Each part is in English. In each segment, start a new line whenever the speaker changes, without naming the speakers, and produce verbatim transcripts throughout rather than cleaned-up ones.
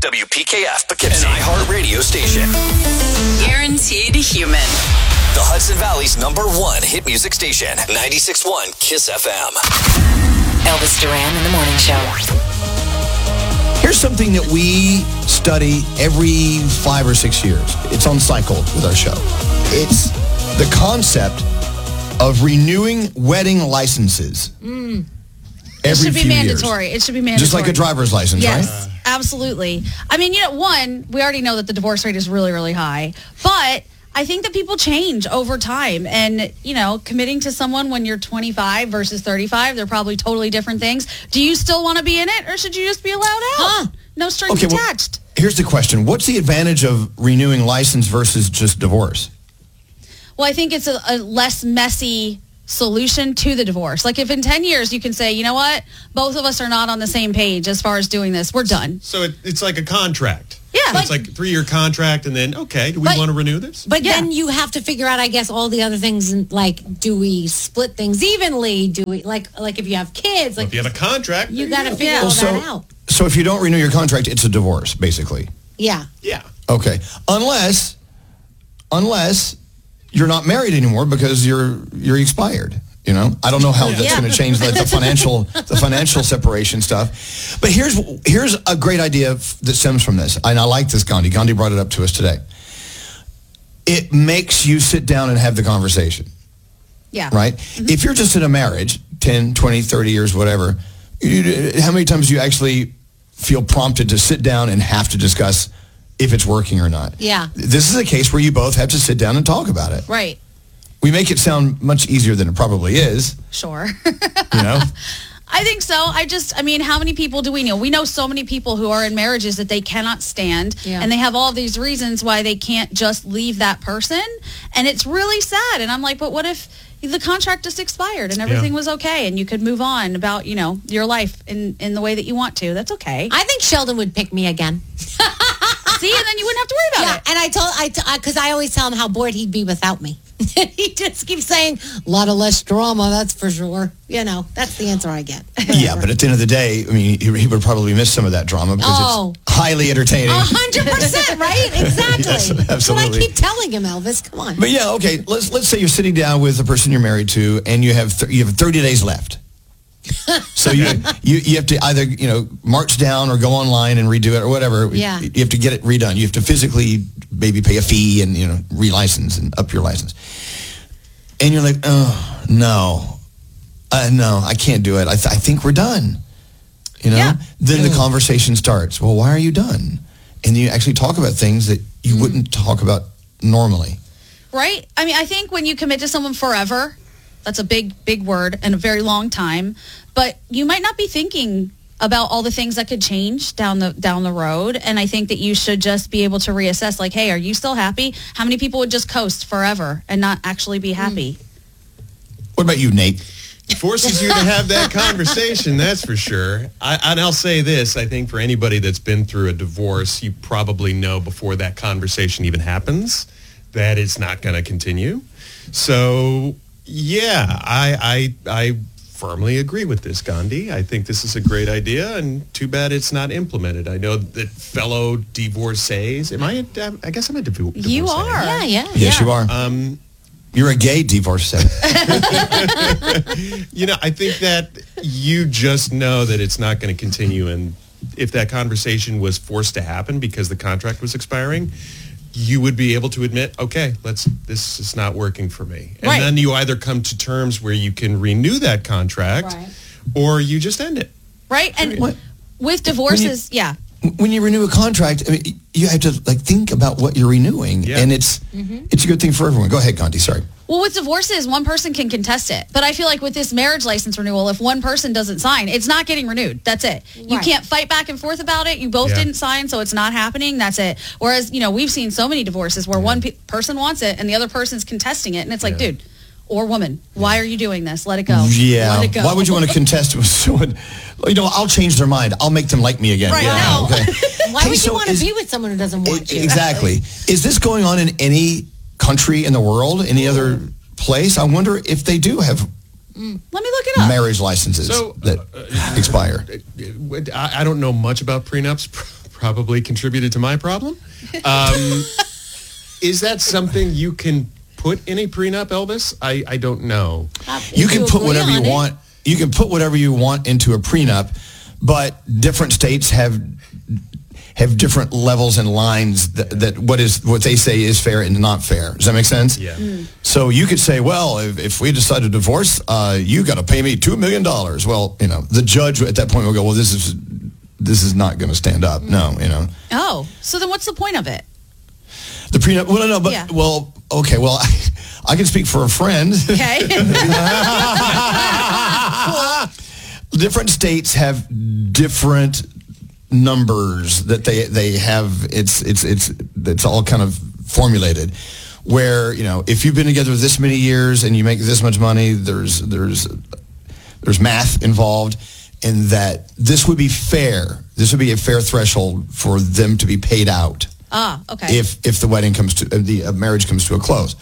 W P K F Poughkeepsie, an iHeart radio station.
Guaranteed human.
The Hudson Valley's number one hit music station, ninety-six point one Kiss F M.
Elvis Duran in the Morning Show.
Here's something that we study every five or six years. It's on cycle with our show. It's the concept of renewing wedding licenses.
Mm.
Every
it should be
few
mandatory.
years.
It should be mandatory.
Just like a driver's license,
yes,
right?
Yes, absolutely. I mean, you know, one, we already know that the divorce rate is really, really high. But I think that people change over time. And, you know, committing to someone when you're twenty-five versus thirty-five, they're probably totally different things. Do you still want to be in it, or should you just be allowed out? Huh? No strings
okay,
attached.
Well, here's the question. What's the advantage of renewing license versus just divorce?
Well, I think it's a, a less messy solution to the divorce. Like if in ten years you can say, you know what, both of us are not on the same page as far as doing this, we're done.
So it, it's like a contract.
Yeah.
So it's like a three-year contract, and then, okay, do we
But-
want to renew this?
But
Yeah.
then you have to figure out, I guess, all the other things. Like, do we split things evenly? Do we like, like if you have kids,
Well,
like
if you have a contract,
you
there
got to
go.
figure
Yeah.
all
Well,
that
so,
out.
so if you don't renew your contract, it's a divorce, basically.
Yeah.
Yeah.
Okay. Unless, unless you're not married anymore because you're you're expired. You know, I don't know how that's
Yeah.
going to change the, the financial the financial separation stuff. But here's here's a great idea f- that stems from this, and I like this. Gandhi Gandhi brought it up to us today. It makes you sit down and have the conversation,
Yeah.
right?
Mm-hmm.
If you're just in a marriage, ten, twenty, thirty years, whatever, you, how many times do you actually feel prompted to sit down and have to discuss if it's working or not?
Yeah.
This is a case where you both have to sit down and talk about it.
Right.
We make it sound much easier than it probably is,
Sure.
you know?
I think so. I just, I mean, how many people do we know? We know so many people who are in marriages that they cannot stand,
Yeah.
and they have all of these reasons why they can't just leave that person, and it's really sad. And I'm like, but what if the contract just expired and everything
Yeah.
was okay, and you could move on about, you know, your life in, in the way that you want to? That's okay.
I think Sheldon would pick me again.
See, and then you wouldn't have to worry about
Yeah,
it.
and I told I because I always tell him how bored he'd be without me. He just keeps saying a lot of less drama. That's for sure. You know, that's the answer I get.
Yeah, but at the end of the day, I mean, he, he would probably miss some of that drama because
Oh.
it's highly entertaining.
A hundred percent, right? Exactly.
Yes,
That's what I
absolutely.
keep telling him, Elvis. Come on.
But yeah, okay, let's let's say you're sitting down with the person you're married to, and you have th- you have thirty days left. So you, you you have to either, you know, march down or go online and redo it or whatever.
Yeah.
You have to get it redone. You have to physically maybe pay a fee and, you know, relicense and up your license. And you're like, oh, no. Uh, no, I can't do it. I, th- I think we're done. You know?
Yeah.
Then the conversation starts. Well, why are you done? And you actually talk about things that you wouldn't talk about normally.
Right? I mean, I think when you commit to someone forever, that's a big, big word and a very long time, but you might not be thinking about all the things that could change down the down the road. And I think that you should just be able to reassess, like, hey, are you still happy? How many people would just coast forever and not actually be happy?
What about you, Nate?
Forces you to have that conversation, that's for sure. I, and I'll say this, I think for anybody that's been through a divorce, you probably know before that conversation even happens that it's not going to continue. So, yeah, I, I, I firmly agree with this, Gandhi. I think this is a great idea, and too bad it's not implemented. I know that fellow divorcees, am I, a, I guess I'm a div- divorcee.
You are.
Yeah, yeah.
Yes, you are.
Um,
You're a gay divorcee.
You know, I think that you just know that it's not going to continue. And if that conversation was forced to happen because the contract was expiring, you would be able to admit, okay, let's, this is not working for me. And
Right.
then you either come to terms where you can renew that contract
Right.
or you just end it.
Right? And
What?
with divorces, yeah.
When you renew a contract, I mean, you have to like think about what you're renewing,
Yeah.
and it's it's a good thing for everyone. Go ahead, Gandhi. Sorry.
Well, with divorces, one person can contest it. But I feel like with this marriage license renewal, if one person doesn't sign, it's not getting renewed. That's it. You
Right.
can't fight back and forth about it. You both
Yeah.
didn't sign, so it's not happening. That's it. Whereas, you know, we've seen so many divorces where one pe- person wants it and the other person's contesting it. And it's like,
Yeah.
dude, or woman, why are you doing this? Let it go.
Yeah.
Let it go.
Why would you want to contest with someone? You know, I'll change their mind. I'll make them like me again.
Right,
Yeah.
no.
Okay.
Why
Hey,
would
so
you want to
is-
be with someone who doesn't want you?
Exactly. Is this going on in any country in the world? Any other place? I wonder if they do have
Let me look it up.
marriage licenses
So,
that
uh,
expire.
I, I don't know much about prenups. probably contributed to my problem. Um, is that something you can put in a prenup, Elvis? I, I don't know.
You can put
agree
whatever you
on it.
want. You can put whatever you want into a prenup, but different states have have different levels and lines that, that what is what they say is fair and not fair. Does that make sense?
Yeah.
So you could say, well, if, if we decide to divorce, uh, you got to pay me two million dollars. Well, you know, the judge at that point will go, well, this is this is not going to stand up. No, you know.
Oh, so then what's the point of it?
The prenup. Well, no, no, but
Yeah.
well, okay. Well, I, I can speak for a friend.
Okay.
Different states have different numbers that they they have. It's it's it's it's all kind of formulated. Where, you know, if you've been together this many years and you make this much money, there's there's there's math involved, and that this would be fair. This would be a fair threshold for them to be paid out.
Ah, okay.
If if the wedding comes to uh, the uh, marriage comes to a close.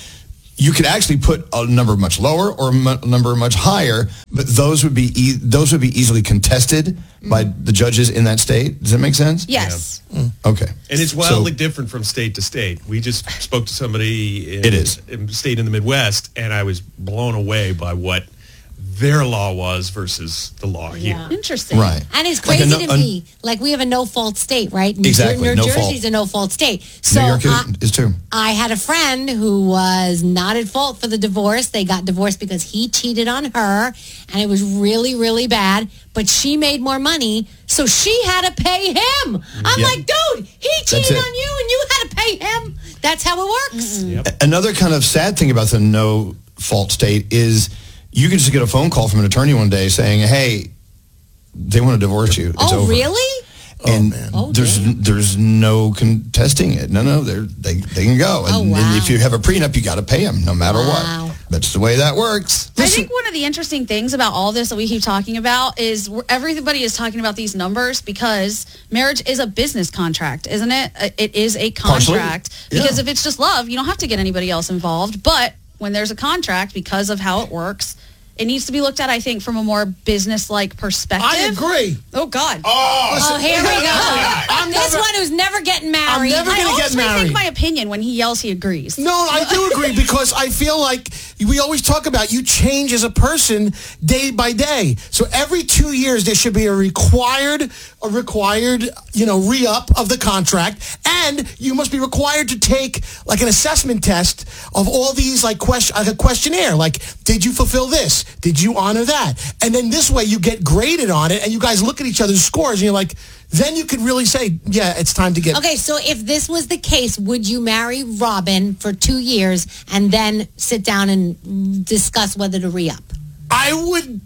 You could actually put a number much lower or a mu- number much higher, but those would be e- those would be easily contested by the judges in that state. Does that make sense?
Yes.
Okay.
And it's
So-
wildly different from state to state. We just spoke to somebody in
It is.
a state in the Midwest, and I was blown away by what their law was versus the law here.
Yeah.
Interesting.
Right.
And it's
Like a
crazy
no-
to me. Like, we have a no-fault state, right? New,
Exactly,
New
no
Jersey's
fault.
a no-fault state. So
New York
I,
is, is too.
I had a friend who was not at fault for the divorce. They got divorced because he cheated on her, and it was really, really bad. But she made more money, so she had to pay him. I'm
Yeah.
like, dude, he cheated
it.
on you, and you had to pay him. That's how it works.
Yep.
Another kind of sad thing about the no fault state is you can just get a phone call from an attorney one day saying, "Hey, they want to divorce you." It's
Oh,
over.
really?
And
Oh,
there's
damn.
there's no contesting it. No, no, they're, they they can go. And,
Oh,
and
wow.
if you have a prenup, you got to pay them no matter
Wow.
what. That's the way that works.
I think one of the interesting things about all this that we keep talking about is we're- everybody is talking about these numbers because marriage is a business contract, isn't it? Uh, It is a
Partially,
contract.
yeah.
Because if it's just love, you don't have to get anybody else involved. But when there's a contract, because of how it works, it needs to be looked at, I think, from a more business-like perspective.
I agree.
Oh, God.
Oh, here we go.
I'm
this
never-
one who's never getting
I'm
married.
never
I
gonna
always
get married.
rethink my opinion when he yells he agrees.
No, I do agree because I feel like we always talk about you change as a person day by day. So every two years there should be a required, a required, you know, re-up of the contract, and you must be required to take like an assessment test of all these like question, like a questionnaire. Like, did you fulfill this? Did you honor that? And then this way you get graded on it, and you guys look at each other's scores, and you're like, then you could really say, yeah, it's time to get.
Okay, so if this was the case, would you marry Robin for two years and then sit down and discuss whether to re-up?
I would,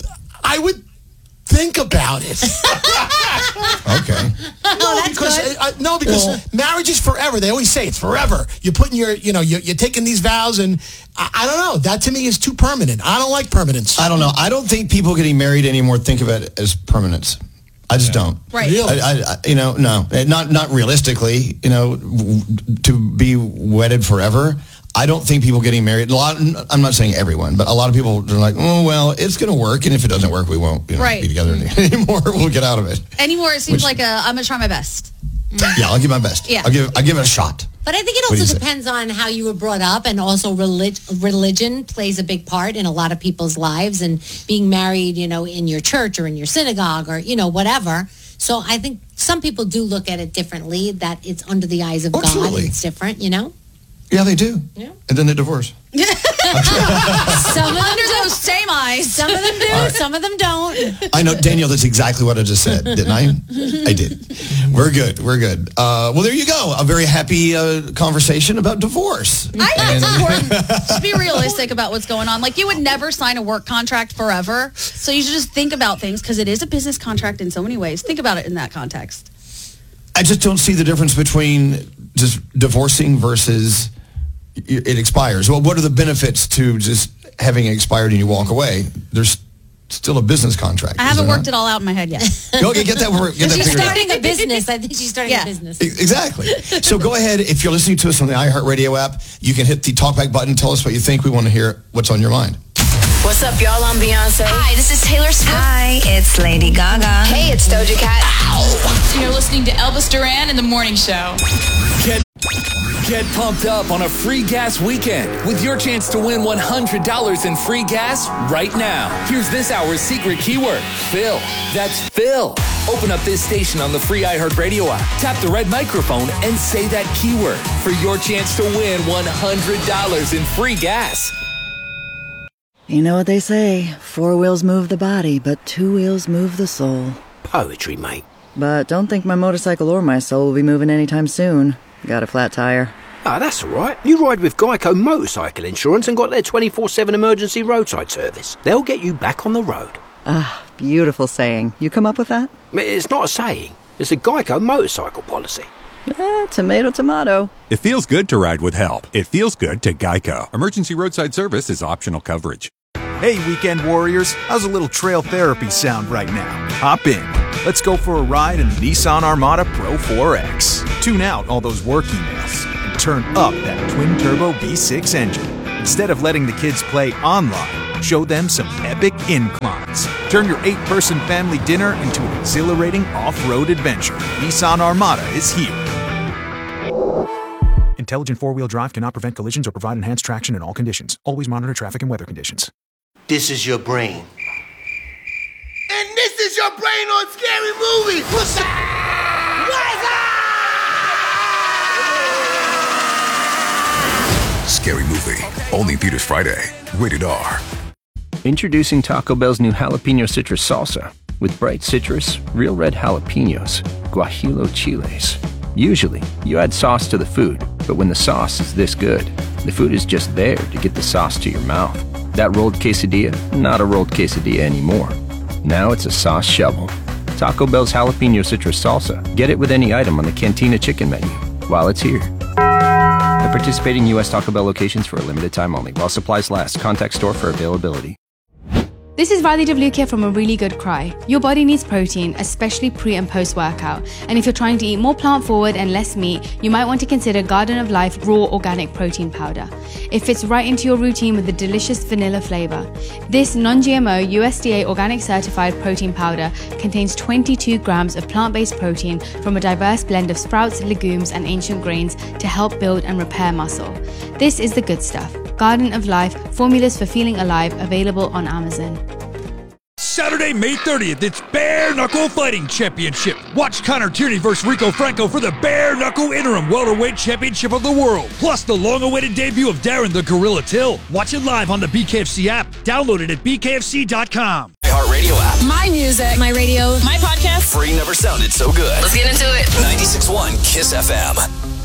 I would think about it.
Okay.
No,
that's
because
good.
uh, no, because marriage is forever. They always say it's forever. You're putting your, you know, you're, you're taking these vows, and I, I don't know. That to me is too permanent. I don't like permanence.
I don't know. I don't think people getting married anymore think of it as permanence. I just don't.
Right.
Really?
I, I, I- you know, no, not not realistically. You know, w- to be wedded forever. I don't think people getting married. A lot. I'm not saying everyone, but a lot of people are like, oh well, it's going to work, and if it doesn't work, we won't you know,
Right.
be together anymore. We'll get out of it.
Anymore, it seems
Which-
like a, I'm going to try my best.
Yeah, I'll give my best.
Yeah.
I'll give I'll give it a shot.
But I think it
What do you
also
say?
depends on how you were brought up, and also relig- religion plays a big part in a lot of people's lives, and being married, you know, in your church or in your synagogue or, you know, whatever. So I think some people do look at it differently, that it's under the eyes of God.
Absolutely.
It's different, you know?
Yeah, they do.
Yeah.
And then they divorce.
Some of them
Under
do.
those same eyes.
Some of them do. Some of them don't.
I know, Danielle, that's exactly what I just said, didn't I? I did. We're good. We're good. Uh, well, there you go. A very happy uh, conversation about divorce.
I think it's important to be realistic about what's going on. Like, you would never sign a work contract forever. So you should just think about things because it is a business contract in so many ways. Think about it in that context.
I just don't see the difference between just divorcing versus it expires. Well, what are the benefits to just having it expired and you walk away? There's still a business contract.
I haven't worked it all out in my head yet.
Okay, get that, wor- get that
She's
figured out.
starting a business. I think she's starting
Yeah.
a business.
Exactly. So go ahead. If you're listening to us on the iHeartRadio app, you can hit the talkback button. Tell us what you think. We want to hear what's on your mind.
What's up, y'all? I'm Beyonce.
Hi, this is Taylor Swift.
Hi, it's Lady Gaga.
Hey, it's Doja Cat.
You're listening listening to Elvis Duran in the Morning Show.
Get, get pumped up on a free gas weekend with your chance to win one hundred dollars in free gas right now. Here's this hour's secret keyword, Phil. That's Phil. Open up this station on the free iHeartRadio app. Tap the red microphone and say that keyword for your chance to win one hundred dollars in free gas.
You know what they say, four wheels move the body, but two wheels move the soul.
Poetry, mate.
But don't think my motorcycle or my soul will be moving anytime soon. Got a flat tire.
Ah, that's all right. You ride with Geico Motorcycle Insurance and got their twenty-four seven emergency roadside service. They'll get you back on the road.
Ah, beautiful saying. You come up with that?
It's not a saying. It's a Geico motorcycle policy.
Eh, tomato, tomato.
It feels good to ride with help. It feels good to Geico. Emergency roadside service is optional coverage.
Hey, weekend warriors. How's a little trail therapy sound right now? Hop in. Let's go for a ride in the Nissan Armada Pro four X. Tune out all those work emails and turn up that twin-turbo V six engine. Instead of letting the kids play online, show them some epic inclines. Turn your eight-person family dinner into an exhilarating off-road adventure. Nissan Armada is here. Intelligent four-wheel drive cannot prevent collisions or provide enhanced traction in all conditions. Always monitor traffic and weather conditions.
This is your brain. And this is your brain on Scary Movie. What's up? What's up?
Scary Movie. Only in theaters Friday. Rated R.
Introducing Taco Bell's new jalapeno citrus salsa with bright citrus, real red jalapenos, guajillo chiles. Usually, you add sauce to the food, but when the sauce is this good, the food is just there to get the sauce to your mouth. That rolled quesadilla, not a rolled quesadilla anymore. Now it's a sauce shovel. Taco Bell's jalapeno citrus salsa. Get it with any item on the Cantina chicken menu while it's here. At participating U S Taco Bell locations for a limited time only. While supplies last. Contact store for availability.
This is Riley DeVlukia from A Really Good Cry. Your body needs protein, especially pre and post workout. And if you're trying to eat more plant forward and less meat, you might want to consider Garden of Life Raw Organic Protein Powder. It fits right into your routine with a delicious vanilla flavor. This non-G M O U S D A organic certified protein powder contains twenty-two grams of plant-based protein from a diverse blend of sprouts, legumes, and ancient grains to help build and repair muscle. This is the good stuff. Garden of Life, formulas for feeling alive, available on Amazon.
Saturday, May thirtieth, it's Bare Knuckle Fighting Championship. Watch Connor Tierney versus Rico Franco for the Bare Knuckle Interim Welterweight Championship of the World. Plus the long-awaited debut of Darren the Gorilla Till. Watch it live on the B K F C app. Download it at B K F C dot com.
iHeartRadio app.
My music, my radio, my podcast.
Free never sounded so good.
Let's get into it.
ninety-six point one Kiss F M.